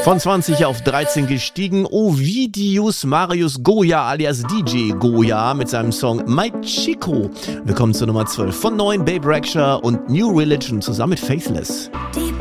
Von 20 auf 13 gestiegen, Ovidius Marius Goya alias DJ Goya mit seinem Song My Chico. Wir kommen zur Nummer 12 von 9, Babe Rexha und New Religion zusammen mit Faithless. Die